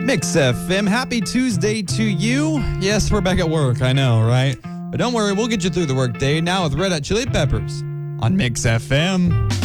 Mix FM, happy Tuesday to you. Yes, we're back at work, I know, right? But don't worry, we'll get you through the workday now with Red Hot Chili Peppers on Mix FM.